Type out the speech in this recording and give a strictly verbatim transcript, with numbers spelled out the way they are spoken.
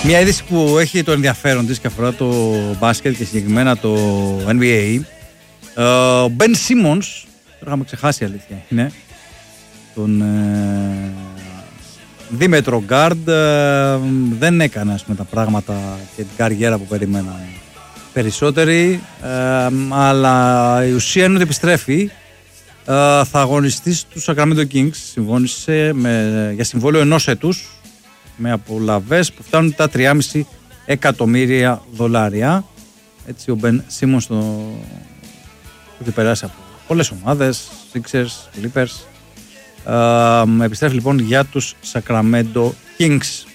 Μια είδηση που έχει το ενδιαφέρον της και αφορά το μπάσκετ και συγκεκριμένα το N B A. Ο Ben Simmons, το είχαμε ξεχάσει, αλήθεια είναι, τον ε, δίμετρο γκάρντ, ε, δεν έκανε, ας πούμε, τα πράγματα και την καριέρα που περιμέναν περισσότεροι, ε, αλλά η ουσία είναι ότι επιστρέφει. Ε, θα αγωνιστεί στους Sacramento Kings, συμφώνησε με, για συμβόλαιο ενός έτους με απολαβές που φτάνουν τα τρία κόμμα πέντε εκατομμύρια δολάρια. Έτσι ο Ben Simmons το έχει περάσει από πολλές ομάδες, Sixers, Clippers. Ε, επιστρέφει λοιπόν για τους Sacramento Kings.